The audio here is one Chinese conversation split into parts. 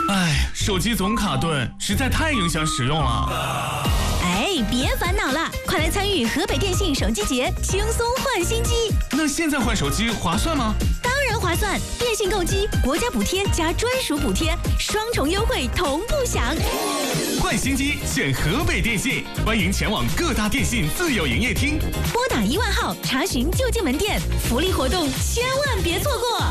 哎，手机总卡顿，实在太影响使用了。 哎，别烦恼了，快来参与河北电信手机节，轻松换新机。 那现在换手机划算吗？ 当然划算，电信购机，国家补贴加专属补贴，双重优惠同步享。 换新机选河北电信，欢迎前往各大电信自有营业厅， 拨打1万号查询就近门店，福利活动千万别错过。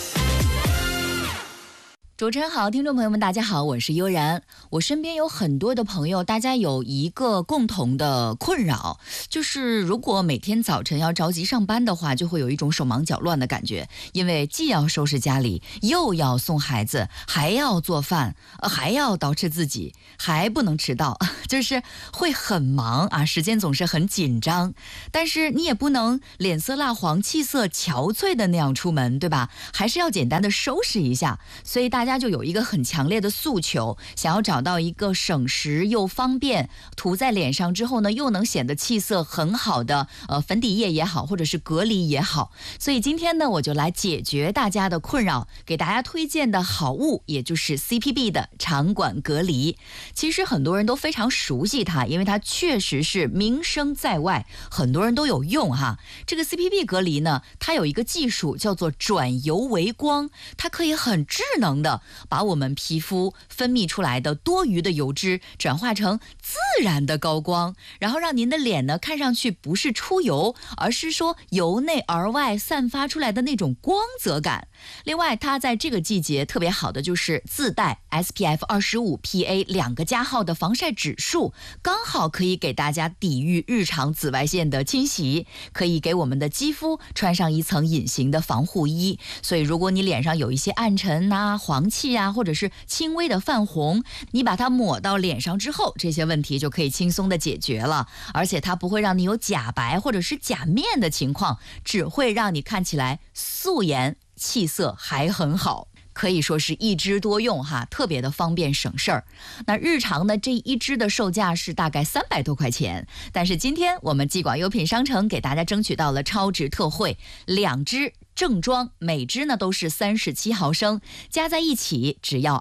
主持人好，听众朋友们大家好，我是悠然。我身边有很多的朋友，大家有一个共同的困扰，就是如果每天早晨要着急上班的话，就会有一种手忙脚乱的感觉，因为既要收拾家里，又要送孩子，还要做饭，还要捯饬自己，还不能迟到，就是会很忙啊，时间总是很紧张。但是你也不能脸色蜡黄、气色憔悴的那样出门，对吧？还是要简单的收拾一下。所以大家就有一个很强烈的诉求，想要找到一个省时又方便，涂在脸上之后呢，又能显得气色很好的粉底液也好，或者是隔离也好。所以今天呢，我就来解决大家的困扰，给大家推荐的好物，也就是 CPB 的肠管隔离。其实很多人都非常熟悉它，因为它确实是名声在外，很多人都有用哈。这个 CPB 隔离呢，它有一个技术叫做转油为光，它可以很智能的把我们皮肤分泌出来的多余的油脂转化成自然的高光，然后让您的脸呢看上去不是出油，而是说由内而外散发出来的那种光泽感。另外它在这个季节特别好的就是自带 SPF 25 PA 2个加号的防晒指数，刚好可以给大家抵御日常紫外线的侵袭，可以给我们的肌肤穿上一层隐形的防护衣。所以如果你脸上有一些暗沉啊、黄气啊，或者是轻微的泛红，你把它抹到脸上之后，这些问题就可以轻松的解决了。而且它不会让你有假白或者是假面的情况，只会让你看起来素颜，气色还很好。可以说是一支多用哈，特别的方便省事儿。那日常呢，这一支的售价是大概300多块钱，但是今天我们纪广优品商城给大家争取到了超值特惠，2支正装，每支呢都是37毫升，加在一起只要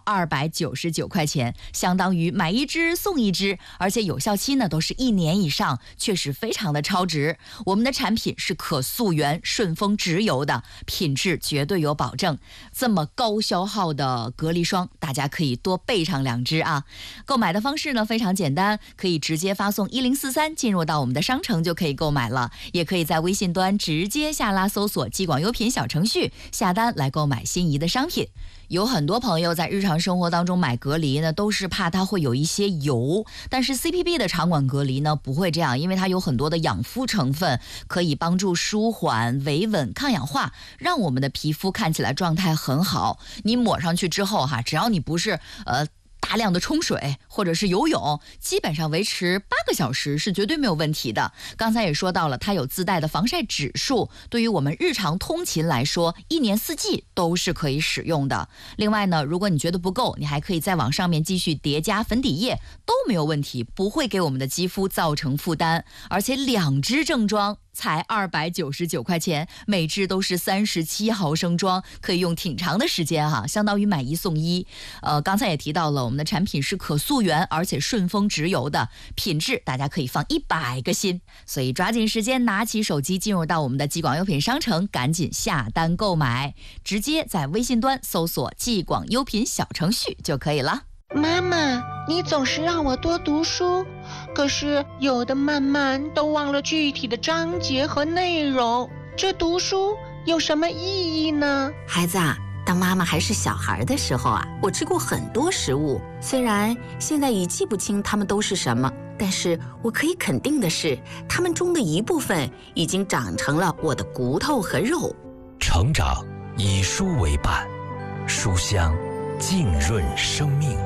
299块钱，相当于买1支送1支，而且有效期呢都是1年以上，确实非常的超值。我们的产品是可溯源、顺丰直邮的，品质绝对有保证。这么高消耗的隔离霜，大家可以多备上2支啊。购买的方式呢非常简单，可以直接发送1043进入到我们的商城就可以购买了，也可以在微信端直接下拉搜索纪广优品小程序下单来购买心仪的商品。有很多朋友在日常生活当中买隔离呢，都是怕它会有一些油，但是 CPB 的肠管隔离呢不会这样，因为它有很多的养肤成分，可以帮助舒缓、维稳、抗氧化，让我们的皮肤看起来状态很好。你抹上去之后哈，只要你不是大量的冲水或者是游泳，基本上维持8个小时是绝对没有问题的。刚才也说到了，它有自带的防晒指数，对于我们日常通勤来说，1年4季都是可以使用的。另外呢，如果你觉得不够，你还可以再往上面继续叠加粉底液，都没有问题，不会给我们的肌肤造成负担。而且2支正装才299块钱，每支都是37毫升装，可以用挺长的时间哈，相当于买1送1。刚才也提到了，我们的产品是可溯源，而且顺丰直邮的，品质大家可以放100个心。所以抓紧时间拿起手机进入到我们的纪广优品商城，赶紧下单购买，直接在微信端搜索纪广优品小程序就可以了。 妈妈，你总是让我多读书，可是有的慢慢都忘了具体的章节和内容，这读书有什么意义呢？ 孩子啊，当妈妈还是小孩的时候啊，我吃过很多食物，虽然现在已记不清它们都是什么，但是我可以肯定的是，它们中的一部分已经长成了我的骨头和肉。 成长以书为伴，书香浸润生命。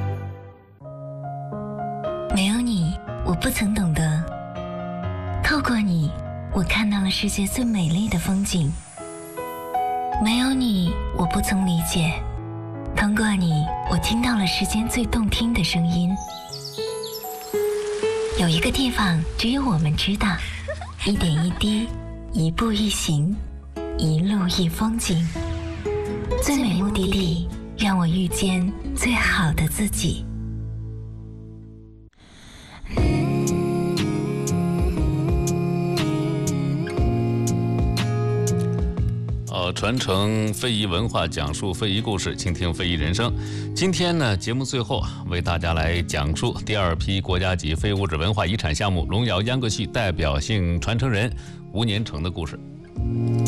没有你，我不曾懂得；透过你，我看到了世界最美丽的风景。没有你，我不曾理解；通过你，我听到了世间最动听的声音。有一个地方，只有我们知道，一点一滴，一步一行，一路一风景。最美目的地， 让我遇见最好的自己。 传承非遗文化，讲述非遗故事，倾听非遗人生。今天呢，节目最后为大家来讲述第2批国家级非物质文化遗产项目龙窑秧歌戏代表性传承人吴年成的故事。